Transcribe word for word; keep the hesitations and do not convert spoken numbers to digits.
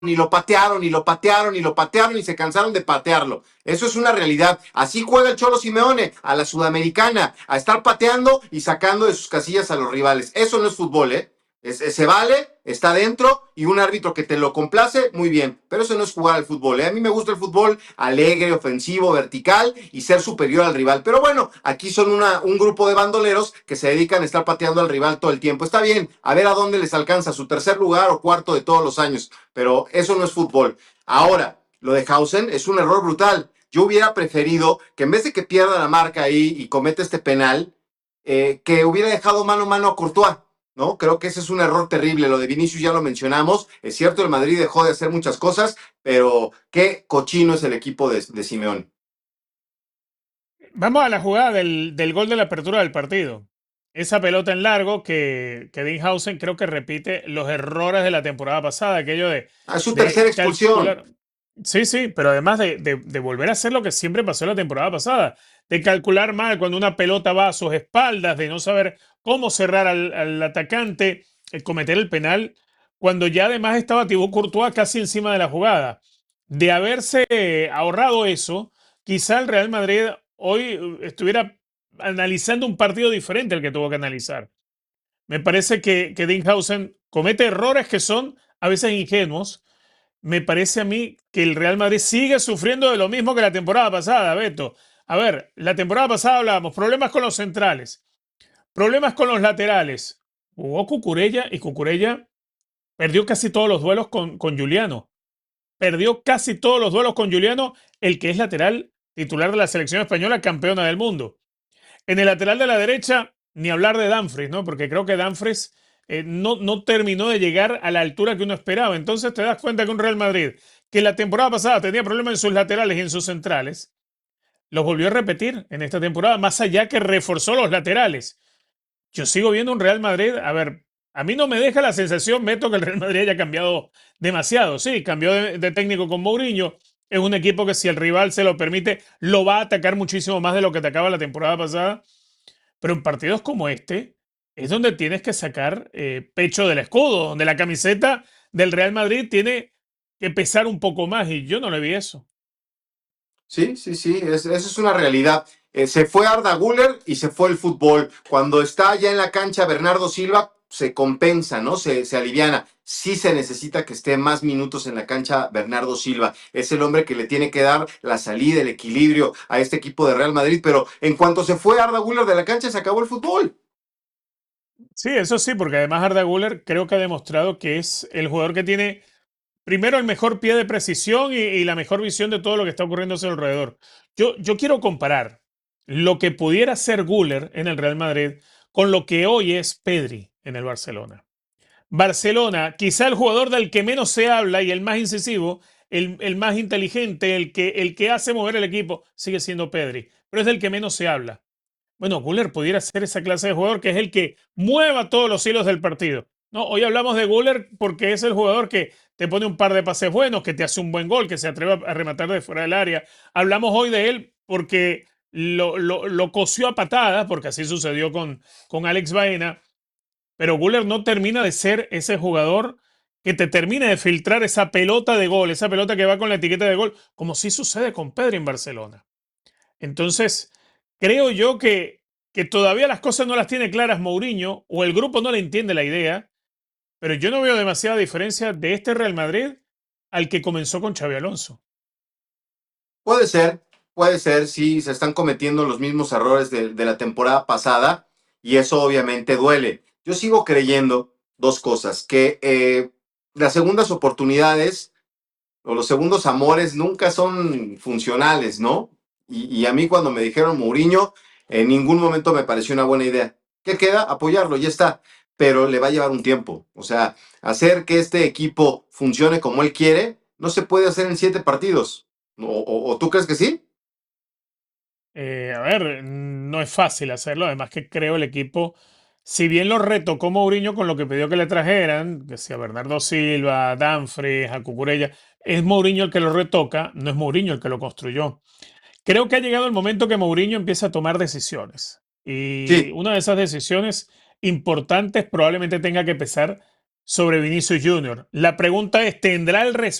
y lo patearon y lo patearon y lo patearon y se cansaron de patearlo. Eso es una realidad. Así juega el Cholo Simeone a la sudamericana, a estar pateando y sacando de sus casillas a los rivales. Eso no es fútbol, ¿eh? Es, es, se vale, está dentro y un árbitro que te lo complace, muy bien. Pero eso no es jugar al fútbol, ¿eh? A mí me gusta el fútbol alegre, ofensivo, vertical y ser superior al rival. Pero bueno, aquí son una, un grupo de bandoleros que se dedican a estar pateando al rival todo el tiempo. Está bien, a ver a dónde les alcanza su tercer lugar o cuarto de todos los años. Pero eso no es fútbol. Ahora, lo de Hausen es un error brutal. Yo hubiera preferido que en vez de que pierda la marca ahí y cometa este penal, eh, que hubiera dejado mano a mano a Courtois, ¿no? Creo que ese es un error terrible. Lo de Vinicius ya lo mencionamos. Es cierto, el Madrid dejó de hacer muchas cosas, pero qué cochino es el equipo de, de Simeone. Vamos a la jugada del, del gol de la apertura del partido. Esa pelota en largo que, que Dinhausen creo que repite los errores de la temporada pasada, aquello de, Ah, es su tercera de expulsión. calcular. Sí, sí, pero además de, de, de volver a hacer lo que siempre pasó la temporada pasada, de calcular mal cuando una pelota va a sus espaldas, de no saber cómo cerrar al, al atacante, eh, cometer el penal, cuando ya además estaba Thibaut Courtois casi encima de la jugada. De haberse eh, ahorrado eso, quizá el Real Madrid hoy uh, estuviera analizando un partido diferente al que tuvo que analizar. Me parece que, que Dinhausen comete errores que son a veces ingenuos. Me parece a mí que el Real Madrid sigue sufriendo de lo mismo que la temporada pasada, Beto. A ver, la temporada pasada hablábamos problemas con los centrales, problemas con los laterales. Jugó Cucurella y Cucurella perdió casi todos los duelos con, con Juliano. Perdió casi todos los duelos con Juliano, el que es lateral titular de la selección española, campeona del mundo. En el lateral de la derecha, ni hablar de Dumfries, ¿no? Porque creo que Dumfries eh, no, no terminó de llegar a la altura que uno esperaba. Entonces te das cuenta que un Real Madrid, que la temporada pasada tenía problemas en sus laterales y en sus centrales, los volvió a repetir en esta temporada, más allá que reforzó los laterales. Yo sigo viendo un Real Madrid, a ver, a mí no me deja la sensación, Beto, que el Real Madrid haya cambiado demasiado. Sí, cambió de, de técnico con Mourinho. Es un equipo que si el rival se lo permite, lo va a atacar muchísimo más de lo que atacaba la temporada pasada. Pero en partidos como este es donde tienes que sacar eh, pecho del escudo, donde la camiseta del Real Madrid tiene que pesar un poco más y yo no le vi eso. Sí, sí, sí, es, eso es una realidad. Eh, se fue Arda Güler y se fue el fútbol. Cuando está ya en la cancha Bernardo Silva, se compensa, ¿no? Se, se aliviana. Sí se necesita que esté más minutos en la cancha Bernardo Silva. Es el hombre que le tiene que dar la salida, el equilibrio a este equipo de Real Madrid. Pero en cuanto se fue Arda Güler de la cancha, se acabó el fútbol. Sí, eso sí, porque además Arda Güler creo que ha demostrado que es el jugador que tiene primero el mejor pie de precisión y, y la mejor visión de todo lo que está ocurriendo a su alrededor. Yo, yo quiero comparar lo que pudiera ser Güler en el Real Madrid con lo que hoy es Pedri en el Barcelona. Barcelona, quizá el jugador del que menos se habla y el más incisivo, el, el más inteligente, el que, el que hace mover el equipo, sigue siendo Pedri, pero es del que menos se habla. Bueno, Güler pudiera ser esa clase de jugador que es el que mueva todos los hilos del partido. No, hoy hablamos de Güler porque es el jugador que te pone un par de pases buenos, que te hace un buen gol, que se atreve a rematar de fuera del área. Hablamos hoy de él porque lo, lo, lo cosió a patadas, porque así sucedió con, con Alex Baena, pero Güler no termina de ser ese jugador que te termine de filtrar esa pelota de gol, esa pelota que va con la etiqueta de gol, como sí sucede con Pedri en Barcelona. Entonces, creo yo que, que todavía las cosas no las tiene claras Mourinho o el grupo no le entiende la idea, pero yo no veo demasiada diferencia de este Real Madrid al que comenzó con Xavi Alonso. Puede ser, puede ser, sí, se están cometiendo los mismos errores de, de la temporada pasada y eso obviamente duele. Yo sigo creyendo dos cosas, que eh, las segundas oportunidades o los segundos amores nunca son funcionales, ¿no? Y, y a mí cuando me dijeron Mourinho, en ningún momento me pareció una buena idea. ¿Qué queda? Apoyarlo, ya está. Pero le va a llevar un tiempo. O sea, hacer que este equipo funcione como él quiere, no se puede hacer en siete partidos. ¿O, o, o tú crees que sí? Eh, a ver, no es fácil hacerlo, además que creo el equipo, si bien lo retocó Mourinho con lo que pidió que le trajeran, que sea Bernardo Silva, a Dumfries, a Cucurella, es Mourinho el que lo retoca, no es Mourinho el que lo construyó. Creo que ha llegado el momento que Mourinho empieza a tomar decisiones. Y Sí, una de esas decisiones importantes probablemente tenga que pesar sobre Vinicius Junior. La pregunta es, ¿tendrá el respeto